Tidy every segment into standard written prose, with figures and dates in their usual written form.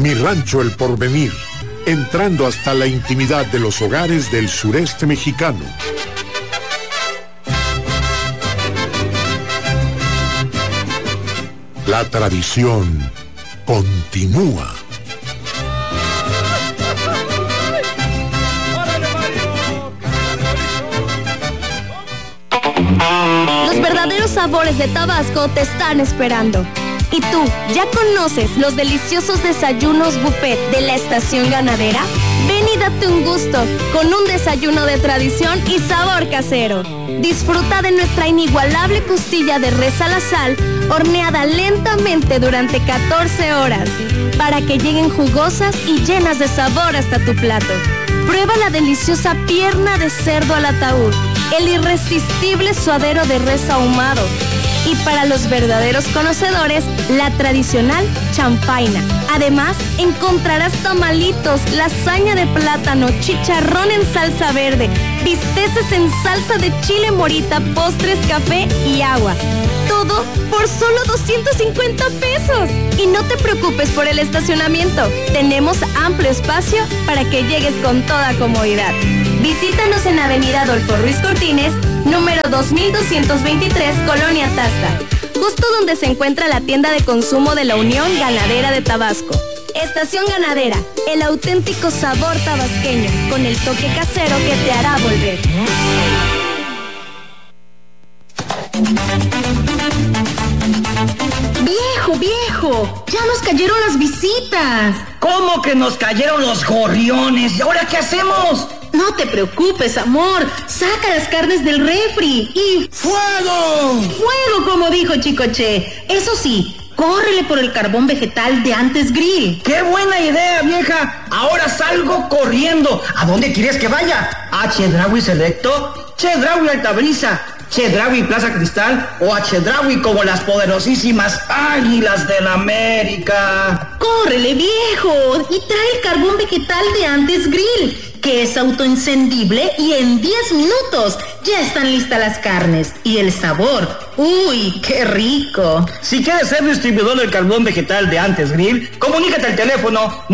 Mi Rancho El Porvenir, entrando hasta la intimidad de los hogares del sureste mexicano. La tradición continúa. Los verdaderos sabores de Tabasco te están esperando. ¿Y tú, ya conoces los deliciosos desayunos buffet de la estación ganadera? Ven y date un gusto con un desayuno de tradición y sabor casero. Disfruta de nuestra inigualable costilla de res a la sal, horneada lentamente durante 14 horas, para que lleguen jugosas y llenas de sabor hasta tu plato. Prueba la deliciosa pierna de cerdo al ataúd, el irresistible suadero de res ahumado, y para los verdaderos conocedores, la tradicional champaina. Además, encontrarás tamalitos, lasaña de plátano, chicharrón en salsa verde, bisteces en salsa de chile morita, postres, café y agua. Todo por solo 250 pesos. Y no te preocupes por el estacionamiento. Tenemos amplio espacio para que llegues con toda comodidad. Visítanos en Avenida Adolfo Ruiz Cortines, número 2223, Colonia Tasta, justo donde se encuentra la tienda de consumo de la Unión Ganadera de Tabasco. Estación Ganadera, el auténtico sabor tabasqueño, con el toque casero que te hará volver. Viejo, ya nos cayeron las visitas. ¿Cómo que nos cayeron los gorriones? ¿Y ahora qué hacemos? No te preocupes, amor. Saca las carnes del refri y... ¡Fuego! ¡Fuego, como dijo Chicoche! Eso sí, córrele por el carbón vegetal de Antes Grill. ¡Qué buena idea, vieja! Ahora salgo corriendo. ¿A dónde quieres que vaya? ¿A Chedraui Selecto? ¿Chedraui Altabrisa? ¿Chedraui Plaza Cristal? ¿O a Chedraui como las poderosísimas Águilas del América? ¡Córrele, viejo! Y trae el carbón vegetal de Antes Grill, que es autoencendible y en 10 minutos ya están listas las carnes. Y el sabor, ¡uy, qué rico! Si quieres ser distribuidor del carbón vegetal de Antes Grill, comunícate al teléfono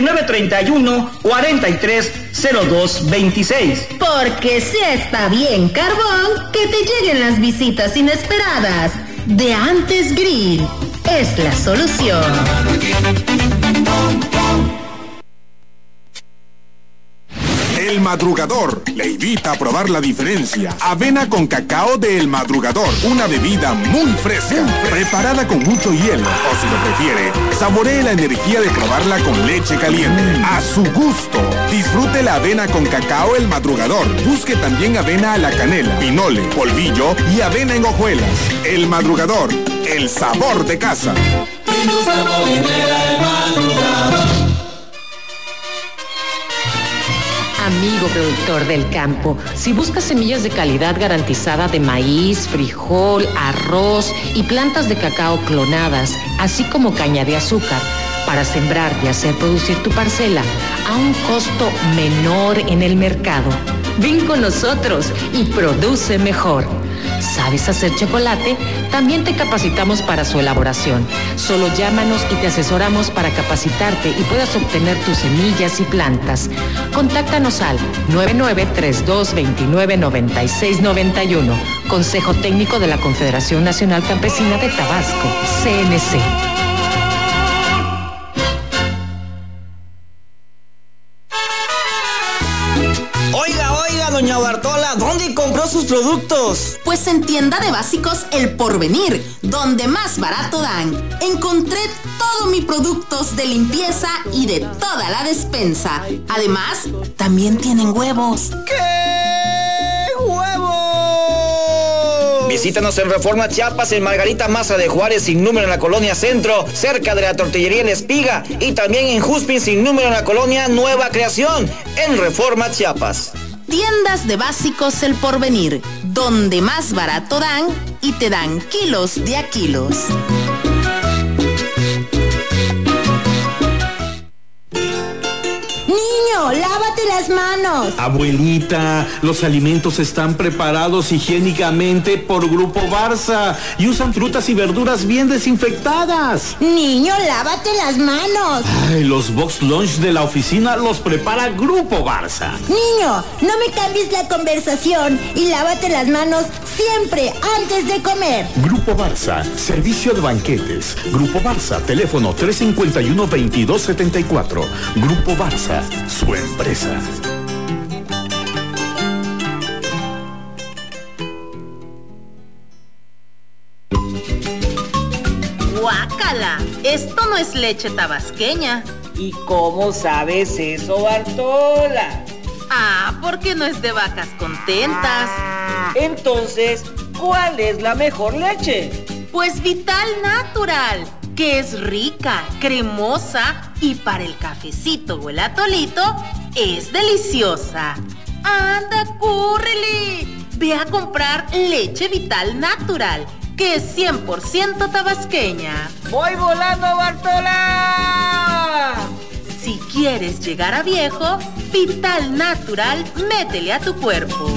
9931-430226. Porque si está bien carbón, que te lleguen las visitas inesperadas. De Antes Grill es la solución. El Madrugador le invita a probar la diferencia. Avena con cacao de El Madrugador, una bebida muy fresca, preparada con mucho hielo, o si lo prefiere, saboree la energía de probarla con leche caliente. A su gusto. Disfrute la avena con cacao El Madrugador. Busque también avena a la canela, pinole, polvillo y avena en hojuelas. El Madrugador, el sabor de casa. Amigo productor del campo, si buscas semillas de calidad garantizada de maíz, frijol, arroz y plantas de cacao clonadas, así como caña de azúcar, para sembrar y hacer producir tu parcela a un costo menor en el mercado, ven con nosotros y produce mejor. ¿Sabes hacer chocolate? También te capacitamos para su elaboración. Solo llámanos y te asesoramos para capacitarte y puedas obtener tus semillas y plantas. Contáctanos al 9932299691. Consejo Técnico de la Confederación Nacional Campesina de Tabasco, CNC. Doña Bartola, ¿dónde compró sus productos? Pues en Tienda de Básicos El Porvenir, donde más barato dan. Encontré todos mis productos de limpieza y de toda la despensa. Además, también tienen huevos. ¿Qué? ¡Huevos! Visítanos en Reforma Chiapas, en Margarita Maza de Juárez, sin número en la Colonia Centro, cerca de la Tortillería La Espiga, y también en Juspin, sin número en la Colonia Nueva Creación, en Reforma Chiapas. Tiendas de Básicos El Porvenir, donde más barato dan y te dan kilos de a kilos. Niño, lávate las manos. Abuelita, los alimentos están preparados higiénicamente por Grupo Barça y usan frutas y verduras bien desinfectadas. Niño, lávate las manos. Ay, los box lunch de la oficina los prepara Grupo Barça. Niño, no me cambies la conversación y lávate las manos siempre antes de comer. Grupo Barça, servicio de banquetes. Grupo Barça, teléfono 351-2274. Grupo Barça, su empresa. ¡Guácala! Esto no es leche tabasqueña. ¿Y cómo sabes eso, Bartola? Ah, porque no es de vacas contentas. Entonces, ¿cuál es la mejor leche? Pues Vital Natural, que es rica, cremosa y para el cafecito o el atolito es deliciosa. ¡Anda, córrele! Ve a comprar leche Vital Natural, que es 100% tabasqueña. ¡Voy volando, Bartola! Si quieres llegar a viejo, Vital Natural, métele a tu cuerpo.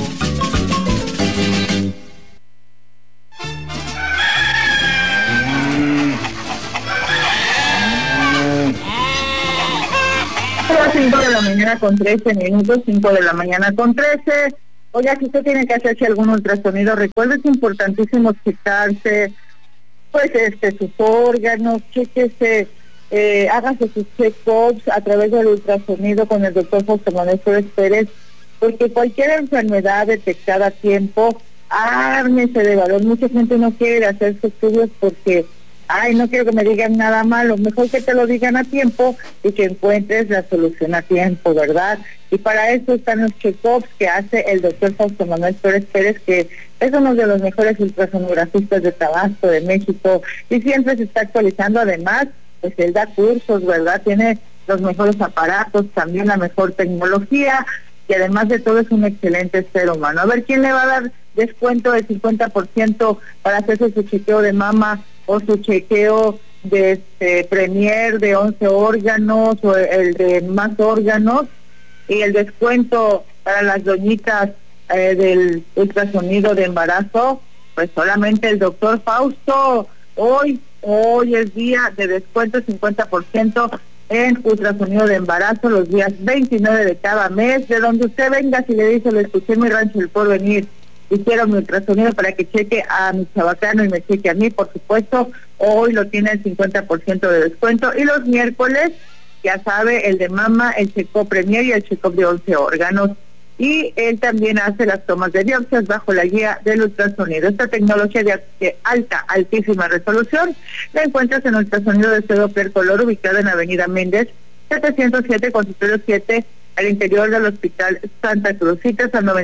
A las 5 de la mañana con 13 minutos, 5 de la mañana con 13. Oiga, si usted tiene que hacerse algún ultrasonido, recuerde, es importantísimo checarse, pues, sus órganos, chequese, hágase sus check-ups a través del ultrasonido con el doctor José Manuel Flores Pérez, porque cualquier enfermedad detectada a tiempo, ármese de valor. Mucha gente no quiere hacerse estudios porque, no quiero que me digan nada malo. Mejor que te lo digan a tiempo y que encuentres la solución a tiempo, ¿verdad? Y para eso están los check-ups que hace el doctor José Manuel Flores Pérez, que es uno de los mejores ultrasonografistas de Tabasco, de México, y siempre se está actualizando. Además, pues él da cursos, ¿verdad? Tiene los mejores aparatos, también la mejor tecnología, y además de todo es un excelente ser humano. A ver, ¿quién le va a dar descuento del 50% para hacerse su chequeo de mama o su chequeo de Premier de 11 órganos o el de más órganos? Y el descuento para las doñitas del ultrasonido de embarazo, pues solamente el doctor Fausto. Hoy es día de descuento 50% en ultrasonido de embarazo los días 29 de cada mes. De donde usted venga, si le dice, lo escuché en mi rancho El Porvenir, hicieron mi ultrasonido para que cheque a mi chabacano y me cheque a mí, por supuesto, hoy lo tiene el 50% de descuento. Y los miércoles, ya sabe, el de mama, el check-up Premier y el check-up de 11 órganos. Y él también hace las tomas de biopsias bajo la guía del ultrasonido. Esta tecnología de altísima resolución la encuentras en ultrasonido de Doppler Color, ubicado en Avenida Méndez, 707, consultorio 7, al interior del Hospital Santa Cruz. Citas al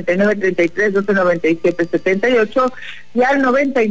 9933-1297-78 y al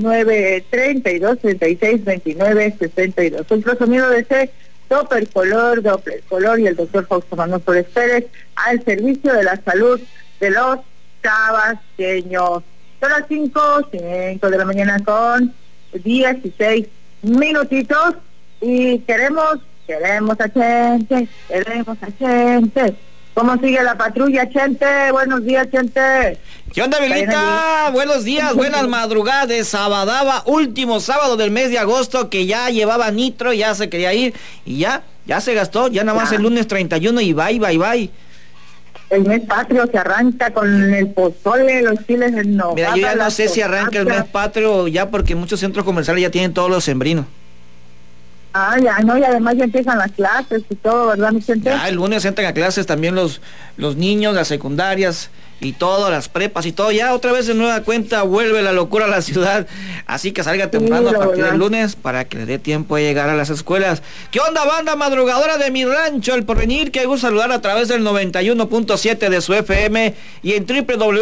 9932-3629-62. Ultrasonido de Doppler Color y el doctor José Manuel Flores Pérez al servicio de la salud de los tabasqueños. Son las 5 de la mañana con 16 minutitos y queremos a gente. ¿Cómo sigue la patrulla, Chente? Buenos días, Chente. ¿Qué onda, Vilita? Buenos días, buenas madrugadas de Sabadaba, último sábado del mes de agosto, que ya llevaba nitro, ya se quería ir, y ya se gastó, ya nada más el lunes 31 y bye. El mes patrio se arranca con el pozole, los chiles en nogada. Mira, yo ya no sé si arranca el mes patrio ya, porque muchos centros comerciales ya tienen todos los sembrinos. Ya no, y además ya empiezan las clases y todo, ¿verdad, mi gente? El lunes entran a clases también los niños, las secundarias y todo, las prepas y todo. Ya otra vez de nueva cuenta vuelve la locura a la ciudad. Así que salga temprano a partir del lunes para que le dé tiempo de llegar a las escuelas. ¿Qué onda, banda madrugadora de mi rancho El Porvenir? Que gusto saludar a través del 91.7 de su FM y en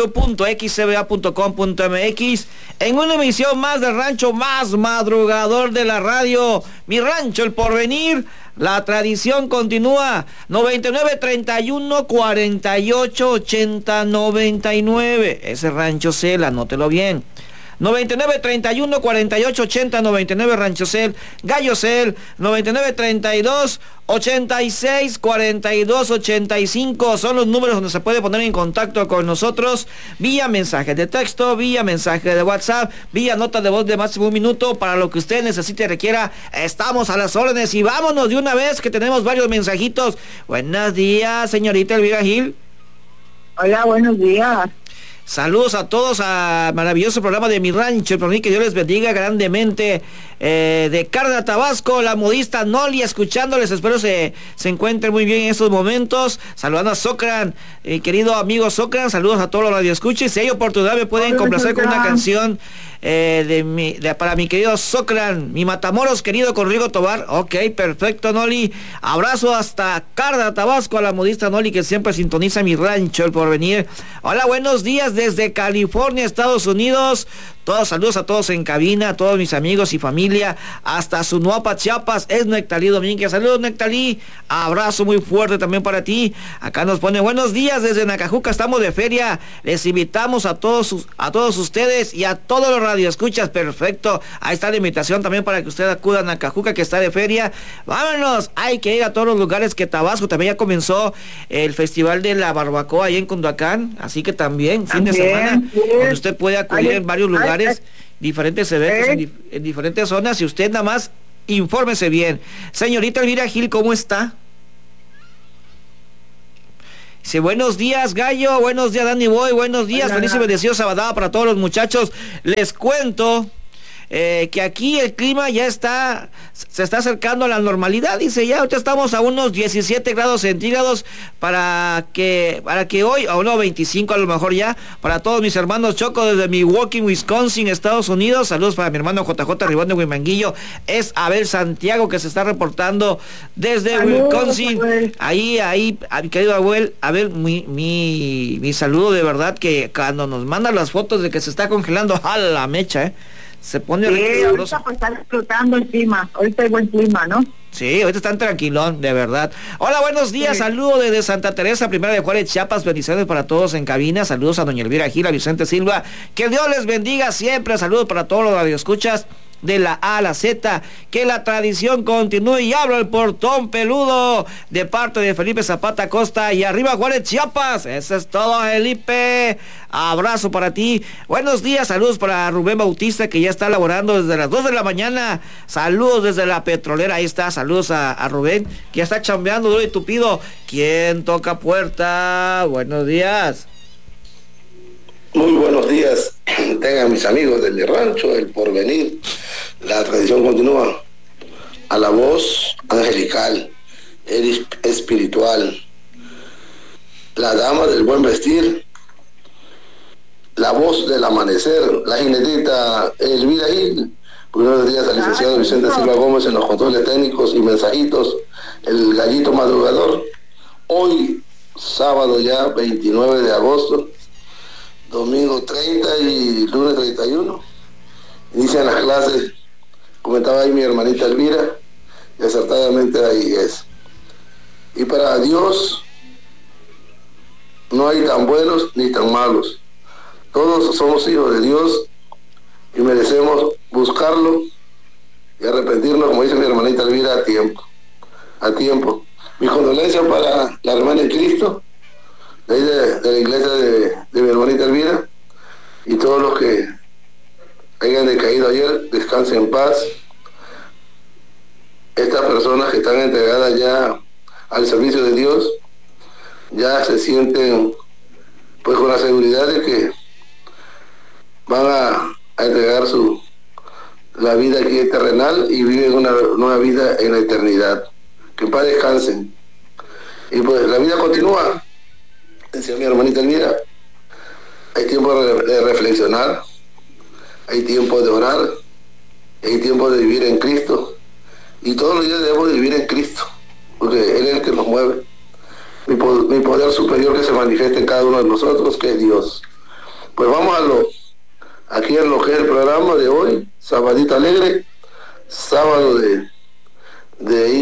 www.xcba.com.mx en una emisión más del rancho más madrugador de la radio, mi rancho El Porvenir. La tradición continúa. 9931-4880-99. Ese rancho Cel, anótelo bien. 9931 4880 99 Ranchocel, Gallocel 9932 86 42 85 son los números donde se puede poner en contacto con nosotros vía mensaje de texto, vía mensaje de WhatsApp, vía nota de voz de máximo 1 minuto, para lo que usted necesite y requiera. Estamos a las órdenes y vámonos de una vez que tenemos varios mensajitos. Buenos días, señorita Elvira Gil. Hola, buenos días. Saludos a todos a maravilloso programa de Mi Rancho, el programa que Dios les bendiga grandemente. De Cárdenas, Tabasco, la modista Noli, escuchándoles, espero se encuentren muy bien en estos momentos. Saludando a Socran, querido amigo Socran, saludos a todos los radioescuchas. Si hay oportunidad me pueden complacer con una canción para mi querido Socran, mi Matamoros querido con Rigo Tobar. Ok, perfecto, Noli. Abrazo hasta Cárdenas, Tabasco, a la modista Noli que siempre sintoniza Mi Rancho, el Porvenir. Hola, buenos días desde California, Estados Unidos. Todos saludos a todos en cabina, a todos mis amigos y familia, hasta Sunuapa, Chiapas, es Nectalí Domínguez. Saludos, Nectalí, abrazo muy fuerte también para ti. Acá nos pone buenos días desde Nacajuca, estamos de feria, les invitamos a todos ustedes y a todos los radioescuchas. Perfecto, ahí está la invitación también para que usted acuda a Nacajuca, que está de feria. Vámonos, hay que ir a todos los lugares, que Tabasco también ya comenzó el festival de la barbacoa ahí en Cunduacán, así que también fin de semana, donde usted puede acudir en varios lugares, diferentes eventos en diferentes zonas, y usted nada más infórmese bien. Señorita Elvira Gil, ¿cómo está? Dice, buenos días, Gallo, buenos días, Danny Boy, buenos días, feliz y bendecido sabadaba para todos los muchachos. Les cuento que aquí el clima ya se está acercando a la normalidad, dice, ya ahorita estamos a unos 17 grados centígrados para que hoy, a unos 25 a lo mejor ya, para todos mis hermanos Choco desde Milwaukee, Wisconsin, Estados Unidos. Saludos para mi hermano JJ Ribón de Huimanguillo, es Abel Santiago que se está reportando desde Wisconsin. Ahí, a mi querido Abel, mi saludo de verdad, que cuando nos mandan las fotos de que se está congelando, a la mecha, se pone ahorita pues está disfrutando el clima, ahorita hay buen clima, ¿no? Sí, ahorita están tranquilón, de verdad. Hola, buenos días, saludo desde Santa Teresa, Primera de Juárez, Chiapas, bendiciones para todos en cabina, saludos a doña Elvira Gil, a Vicente Silva, que Dios les bendiga siempre, saludos para todos los radioescuchas de la A a la Z, que la tradición continúe, y abro el portón peludo de parte de Felipe Zapata Costa, y arriba Juárez, Chiapas. Eso es todo, Felipe, abrazo para ti. Buenos días, saludos para Rubén Bautista, que ya está laborando desde las 2 de la mañana, saludos desde la petrolera, ahí está, saludos a Rubén, que ya está chambeando duro y tupido. ¿Quién toca puerta? Buenos días. Muy buenos días, tengan mis amigos del rancho, el porvenir. La tradición continúa. A la voz angelical, el espiritual, la dama del buen vestir, la voz del amanecer, la jinetita Elvira Gil. Buenos días al licenciado Vicente Silva Gómez en los controles técnicos y mensajitos, el gallito madrugador. Hoy, sábado ya, 29 de agosto, domingo 30 y lunes 31, inician las clases. Comentaba ahí mi hermanita Elvira, y acertadamente ahí es. Y para Dios no hay tan buenos ni tan malos. Todos somos hijos de Dios y merecemos buscarlo y arrepentirnos, como dice mi hermanita Elvira, a tiempo. A tiempo. Mi condolencia para la hermana de Cristo, de la iglesia de mi hermanita Elvira, y todos los que hayan decaído ayer, descansen en paz. Estas personas que están entregadas ya al servicio de Dios, ya se sienten pues con la seguridad de que van a entregar la vida aquí terrenal y viven una nueva vida en la eternidad. Que en paz descansen. Y pues la vida continúa. Decía mi hermanita Elvira, hay tiempo de reflexionar, hay tiempo de orar, hay tiempo de vivir en Cristo, y todos los días debemos vivir en Cristo, porque Él es el que nos mueve. Mi poder superior que se manifiesta en cada uno de nosotros, que es Dios. Pues vamos aquí en lo que es el programa de hoy, Sabadito Alegre, sábado de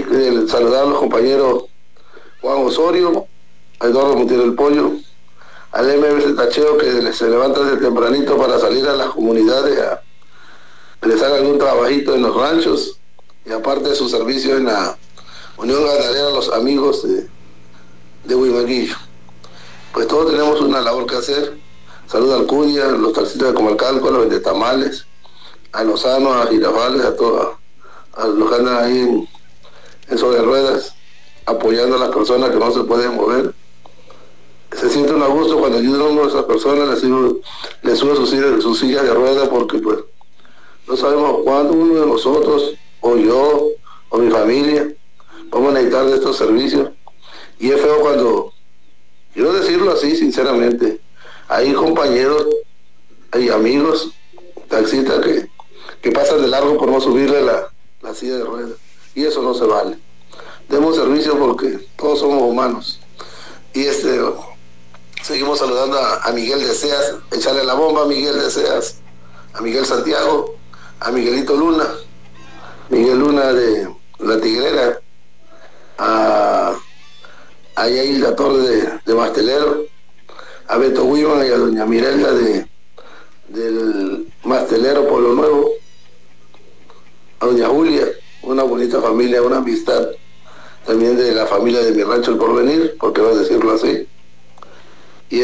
saludar a los compañeros Juan Osorio, a Eduardo Montiel el Pollo, al MBC Tacheo, que se levanta desde tempranito para salir a las comunidades a realizar algún trabajito en los ranchos, y aparte de su servicio en la Unión Ganadera, los amigos de Huimaguillo. Pues todos tenemos una labor que hacer. Saludo al Cudia, a los taxistas de Comalcalco, a los vendetamales, a Lozano, a Girafales, a todos, a los que andan ahí en sobre ruedas, apoyando a las personas que no se pueden mover. Se siente un gusto cuando ayudan a una de esas personas, les sube sus sillas de ruedas, porque pues no sabemos cuándo uno de nosotros, o yo, o mi familia, vamos a necesitar de estos servicios. Y es feo cuando, quiero decirlo así sinceramente, hay compañeros, hay amigos, taxistas que pasan de largo por no subirle la silla de ruedas. Y eso no se vale. Demos servicio porque todos somos humanos. Y seguimos saludando a Miguel Deseas, echarle la bomba a Miguel Deseas, a Miguel Santiago, a Miguelito Luna, Miguel Luna de La Tigrera, a Hilda Torre de Mastelero, a Beto Wiman y a doña Mirelda del Mastelero Pueblo Nuevo, a doña Julia, una bonita familia, una amistad también de la familia de Mi Rancho El Porvenir, por qué no decirlo así. Y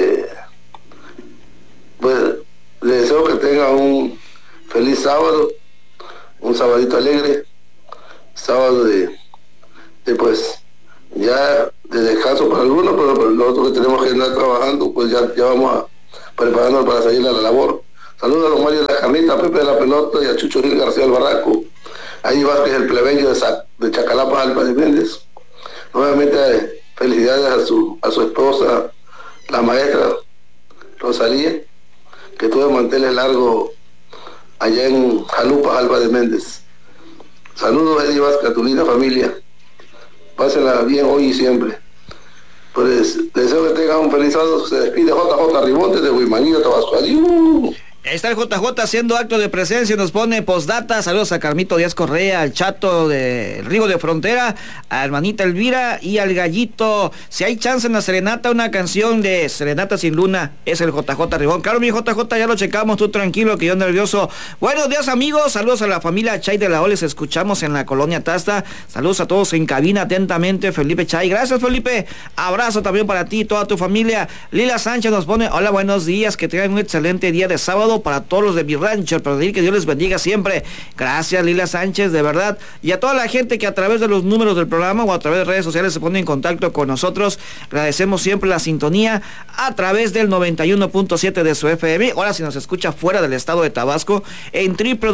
pues le deseo que tenga un feliz sábado, un sabadito alegre, sábado de pues ya de descanso para algunos, pero nosotros que tenemos que andar trabajando, pues ya vamos preparándonos para salir a la labor. Saludos a los Mario de la Carnita, a Pepe de la Pelota y a Chucho Gil García del Barranco, a Ahí Vázquez, el plebeyo de Chacalapa, Alpa de Méndez. Nuevamente felicidades a su esposa, la maestra Rosalía, que tuvo manteles largos allá en Jalupa, Alba de Méndez. Saludos, Eddie Vázquez, a tu linda familia. Pásenla bien hoy y siempre. Pues deseo que tengan un feliz sábado. Se despide JJ Ribonte de Huimanillo, Tabasco. Adiós. Ahí está el JJ haciendo acto de presencia, nos pone postdata. Saludos a Carmito Díaz Correa, al Chato de Rigo de Frontera, a hermanita Elvira y al Gallito. Si hay chance en la serenata, una canción de Serenata sin Luna, es el JJ Ribón. Claro, mi JJ, ya lo checamos, tú tranquilo, que yo nervioso. Buenos días, amigos, saludos a la familia Chay de la O, les escuchamos en la colonia Tasta. Saludos a todos en cabina, atentamente, Felipe Chay. Gracias, Felipe. Abrazo también para ti y toda tu familia. Lila Sánchez nos pone, hola, buenos días, que tengan un excelente día de sábado para todos los de Mi Rancho, pero que Dios les bendiga siempre. Gracias, Lila Sánchez, de verdad. Y a toda la gente que a través de los números del programa o a través de redes sociales se pone en contacto con nosotros, agradecemos siempre la sintonía a través del 91.7 de su FM. Ahora si nos escucha fuera del estado de Tabasco, en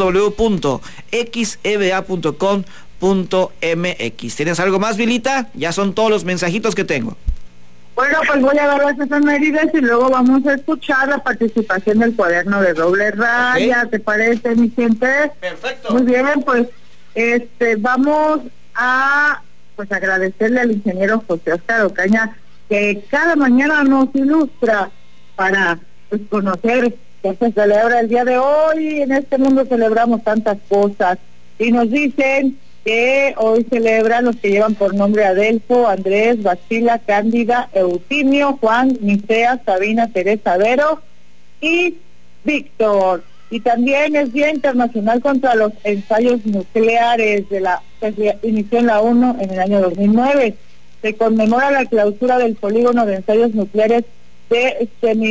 www.xeba.com.mx. ¿Tienes algo más, Vilita? Ya son todos los mensajitos que tengo. Bueno, pues voy a dar las efemérides y luego vamos a escuchar la participación del cuaderno de doble raya. Okay. ¿Te parece, mi gente? Perfecto. Muy bien, pues vamos a agradecerle al ingeniero José Oscar Ocaña, que cada mañana nos ilustra para conocer que se celebra el día de hoy. En este mundo celebramos tantas cosas y nos dicen que hoy celebran los que llevan por nombre Adelfo, Andrés, Bastila, Cándida, Eutimio, Juan, Nicea, Sabina, Teresa, Vero y Víctor. Y también es Día Internacional contra los Ensayos Nucleares, que se inició en la ONU en el año 2009. Se conmemora la clausura del polígono de ensayos nucleares de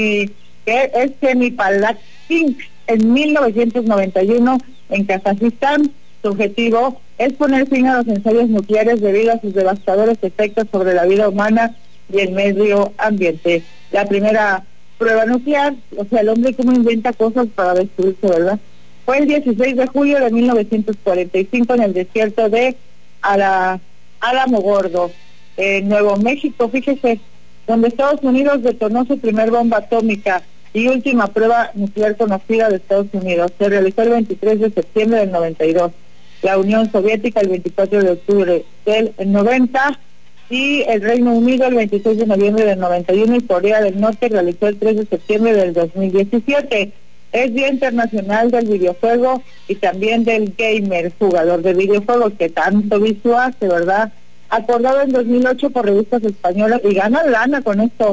Semipalatinsk en 1991 en Kazajistán. Su objetivo es poner fin a los ensayos nucleares debido a sus devastadores efectos sobre la vida humana y el medio ambiente. La primera prueba nuclear, o sea, el hombre cómo inventa cosas para destruirse, ¿verdad? Fue el 16 de julio de 1945 en el desierto de Alamogordo, en Nuevo México, fíjese, donde Estados Unidos detonó su primer bomba atómica y última prueba nuclear conocida de Estados Unidos. Se realizó el 23 de septiembre del 92. La Unión Soviética el 24 de octubre del 90 y el Reino Unido el 26 de noviembre del 91 y Corea del Norte realizó el 3 de septiembre del 2017. Es Día Internacional del Videojuego y también del gamer, jugador de videojuegos que tanto vicio hace, ¿verdad? Acordado en 2008 por revistas españolas y gana lana con esto.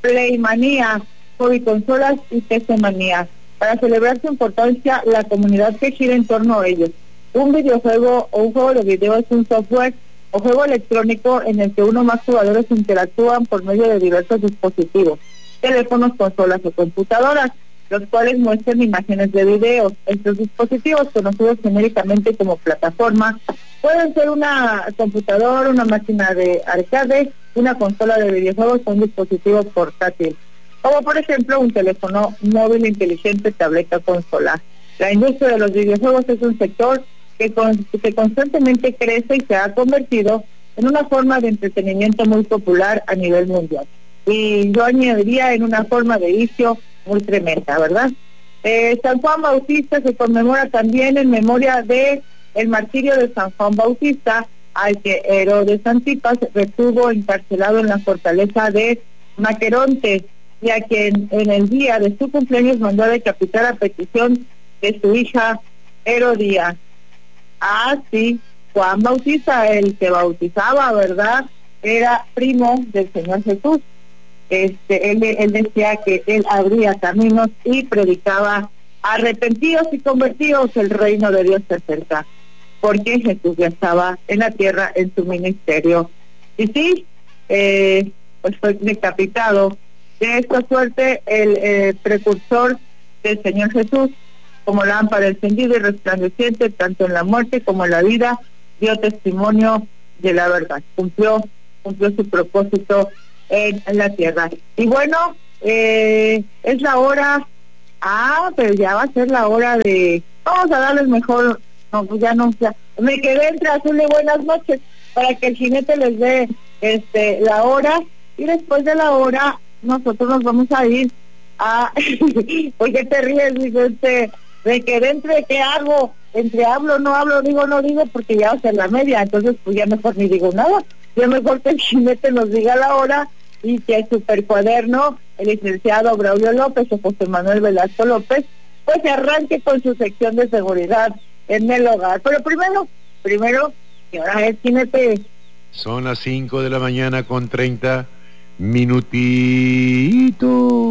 Playmanía, Hobbyconsolas y PC Manía. Para celebrar su importancia, la comunidad que gira en torno a ellos. Un videojuego o un juego de video es un software o juego electrónico en el que uno o más jugadores interactúan por medio de diversos dispositivos, teléfonos, consolas o computadoras, los cuales muestran imágenes de videos. Estos dispositivos, conocidos genéricamente como plataformas, pueden ser una computadora, una máquina de arcade, una consola de videojuegos o un dispositivo portátil, como por ejemplo un teléfono móvil inteligente, tableta o consola. La industria de los videojuegos es un sector que constantemente crece y se ha convertido en una forma de entretenimiento muy popular a nivel mundial. Y yo añadiría en una forma de vicio muy tremenda, ¿verdad? San Juan Bautista se conmemora también en memoria de el martirio de San Juan Bautista, al que Herodes Antipas retuvo encarcelado en la fortaleza de Maqueronte, y a quien en el día de su cumpleaños mandó a decapitar a petición de su hija Herodía. Ah, sí, Juan Bautista, el que bautizaba, ¿verdad? Era primo del Señor Jesús. Él decía que él abría caminos y predicaba: arrepentidos y convertidos, el reino de Dios se acerca, porque Jesús ya estaba en la tierra en su ministerio. Y sí, pues fue decapitado. De esta suerte, el precursor del Señor Jesús, como lámpara encendida y resplandeciente, tanto en la muerte como en la vida, dio testimonio de la verdad. Cumplió su propósito en la tierra. Y bueno, es la hora, pero ya va a ser la hora de, vamos a darles mejor, no, pues ya me quedé entre azul y buenas noches, para que el jinete les dé la hora, y después de la hora, nosotros nos vamos a ir a, ¿por qué te ríes? Me quedé entre qué hago, entre hablo, no hablo, digo, no digo, porque ya va a ser la media, entonces pues ya mejor ni digo nada. Ya mejor que el jinete nos diga la hora, y que el supercuaderno, el licenciado Braulio López o José Manuel Velasco López, pues se arranque con su sección de seguridad en el hogar. Pero primero, ¿qué hora es, jinete? Son las 5 de la mañana con 30 minutitos.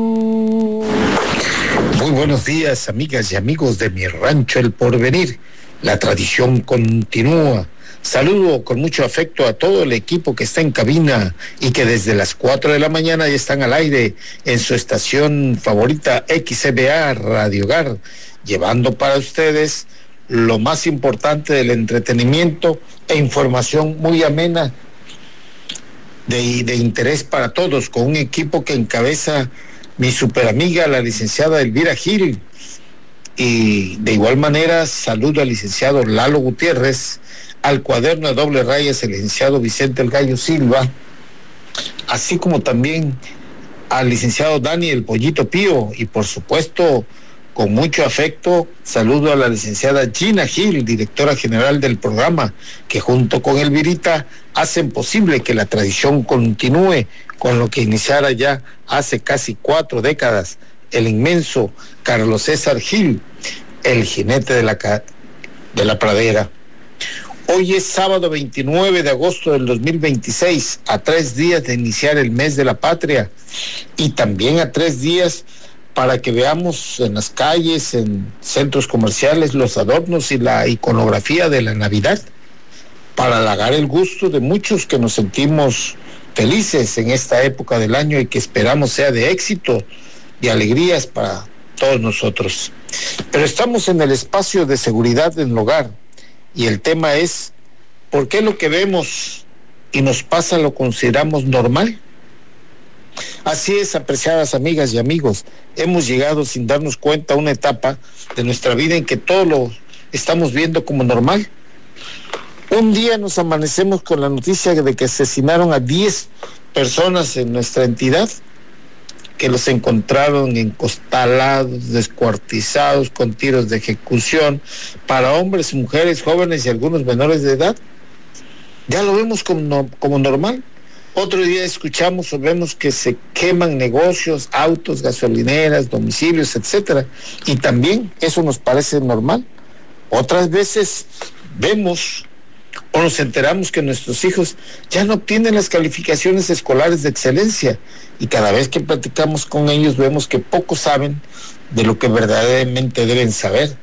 Muy buenos días, amigas y amigos de mi rancho El Porvenir. La tradición continúa. Saludo con mucho afecto a todo el equipo que está en cabina y que desde las 4 de la mañana ya están al aire en su estación favorita XBA Radio Hogar, llevando para ustedes lo más importante del entretenimiento e información muy amena de interés para todos, con un equipo que encabeza mi superamiga, la licenciada Elvira Gil. Y de igual manera saludo al licenciado Lalo Gutiérrez, al cuaderno de doble rayas el licenciado Vicente El Gallo Silva, así como también al licenciado Dani El Pollito Pío, y por supuesto con mucho afecto saludo a la licenciada Gina Gil, directora general del programa, que junto con Elvirita hacen posible que la tradición continúe con lo que iniciara ya hace casi 4 décadas el inmenso Carlos César Gil, el jinete de la pradera. Hoy es sábado 29 de agosto del 2026, a 3 días de iniciar el mes de la patria, y también a 3 días para que veamos en las calles, en centros comerciales, los adornos y la iconografía de la Navidad, para halagar el gusto de muchos que nos sentimos felices en esta época del año y que esperamos sea de éxito y alegrías para todos nosotros. Pero estamos en el espacio de seguridad en el hogar, y el tema es: ¿por qué lo que vemos y nos pasa lo consideramos normal? Así es, apreciadas amigas y amigos, hemos llegado sin darnos cuenta a una etapa de nuestra vida en que todo lo estamos viendo como normal. Un día nos amanecemos con la noticia de que asesinaron a 10 personas en nuestra entidad, que los encontraron encostalados, descuartizados, con tiros de ejecución, para hombres, mujeres, jóvenes y algunos menores de edad. Ya lo vemos como normal. Otro día escuchamos o vemos que se queman negocios, autos, gasolineras, domicilios, etcétera, y también eso nos parece normal. Otras veces vemos O nos enteramos que nuestros hijos ya no obtienen las calificaciones escolares de excelencia, y cada vez que platicamos con ellos vemos que poco saben de lo que verdaderamente deben saber.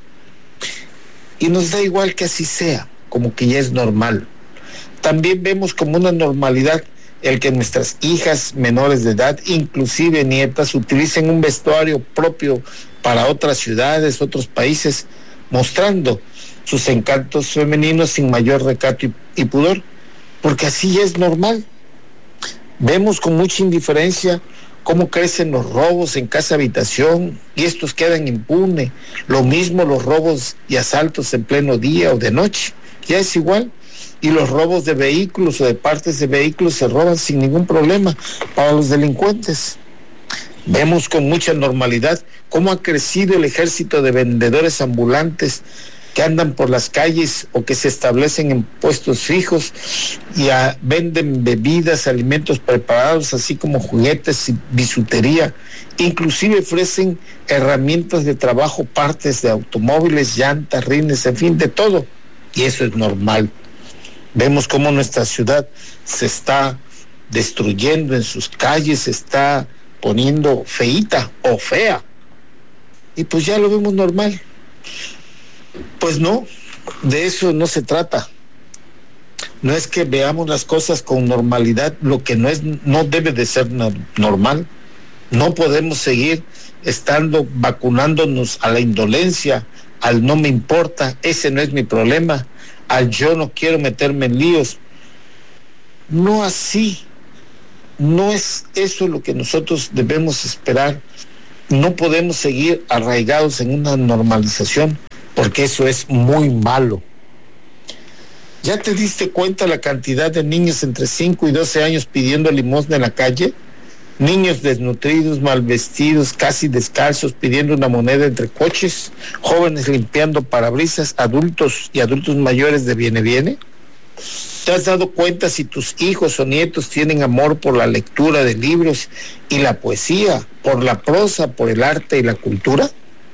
Y nos da igual que así sea, como que ya es normal. También vemos como una normalidad el que nuestras hijas menores de edad, inclusive nietas, utilicen un vestuario propio para otras ciudades, otros países, mostrando sus encantos femeninos sin mayor recato y pudor, porque así ya es normal. Vemos con mucha indiferencia cómo crecen los robos en casa habitación y estos quedan impunes. Lo mismo los robos y asaltos en pleno día o de noche, ya es igual. Y los robos de vehículos o de partes de vehículos se roban sin ningún problema para los delincuentes. Vemos con mucha normalidad cómo ha crecido el ejército de vendedores ambulantes que andan por las calles o que se establecen en puestos fijos y venden bebidas, alimentos preparados, así como juguetes y bisutería. Inclusive ofrecen herramientas de trabajo, partes de automóviles, llantas, rines, en fin, de todo. Y eso es normal. Vemos cómo nuestra ciudad se está destruyendo en sus calles, se está poniendo feíta o fea. Y pues ya lo vemos normal. Pues no, de eso no se trata. No es que veamos las cosas con normalidad, lo que no debe de ser normal. No podemos seguir vacunándonos a la indolencia, al no me importa, ese no es mi problema, al yo no quiero meterme en líos. No así, no es eso lo que nosotros debemos esperar. No podemos seguir arraigados en una normalización, porque eso es muy malo. ¿Ya te diste cuenta la cantidad de niños entre 5 y 12 años pidiendo limosna en la calle? Niños desnutridos, mal vestidos, casi descalzos, pidiendo una moneda entre coches, jóvenes limpiando parabrisas, adultos y adultos mayores de viene. ¿Te has dado cuenta si tus hijos o nietos tienen amor por la lectura de libros y la poesía, por la prosa, por el arte y la cultura?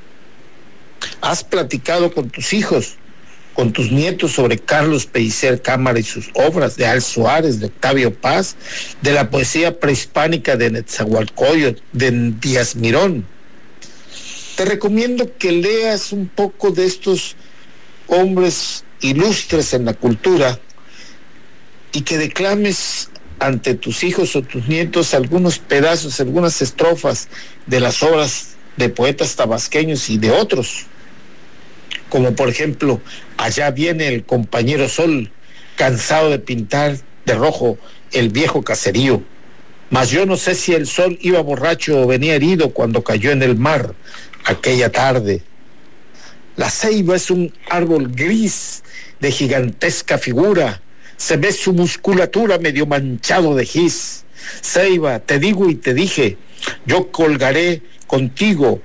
¿Has platicado con tus hijos, con tus nietos sobre Carlos Pellicer Cámara y sus obras, de Al Suárez, de Octavio Paz, de la poesía prehispánica de Netzahualcóyotl, de Díaz Mirón? Te recomiendo que leas un poco de estos hombres ilustres en la cultura y que declames ante tus hijos o tus nietos algunos pedazos, algunas estrofas de las obras de poetas tabasqueños y de otros, como por ejemplo, allá viene el compañero sol, cansado de pintar de rojo el viejo caserío, mas yo no sé si el sol iba borracho o venía herido cuando cayó en el mar aquella tarde. La ceiba es un árbol gris de gigantesca figura, se ve su musculatura medio manchado de gis. Ceiba, te digo y te dije, yo colgaré contigo,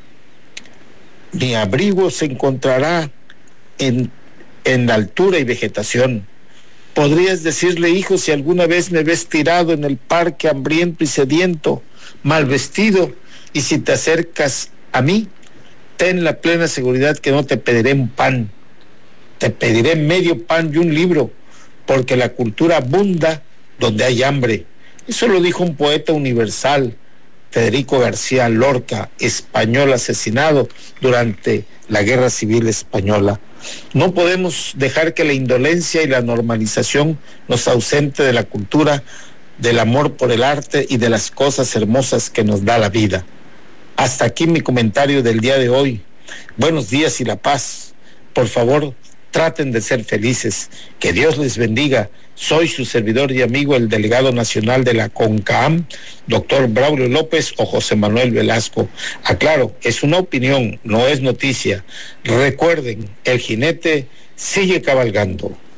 mi abrigo se encontrará en altura y vegetación. Podrías decirle, hijo, si alguna vez me ves tirado en el parque hambriento y sediento, mal vestido, y si te acercas a mí, ten la plena seguridad que no te pediré un pan, te pediré medio pan y un libro, porque la cultura abunda donde hay hambre. Eso lo dijo un poeta universal, Federico García Lorca, español asesinado durante la Guerra Civil Española. No podemos dejar que la indolencia y la normalización nos ausente de la cultura, del amor por el arte y de las cosas hermosas que nos da la vida. Hasta aquí mi comentario del día de hoy. Buenos días y la paz. Por favor, traten de ser felices. Que Dios les bendiga. Soy su servidor y amigo, el delegado nacional de la CONCAAM, doctor Braulio López o José Manuel Velasco. Aclaro, es una opinión, no es noticia. Recuerden, el jinete sigue cabalgando.